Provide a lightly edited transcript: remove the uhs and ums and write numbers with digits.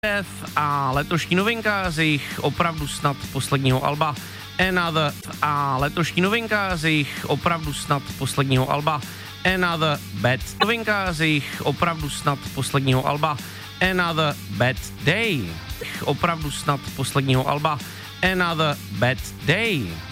a letošní novinka z jejich opravdu snad posledního alba Another a letošní novinka z jejich opravdu snad posledního alba Another Bad novinka z jejich opravdu snad posledního alba Another Bad Day opravdu snad posledního alba Another Bad Day.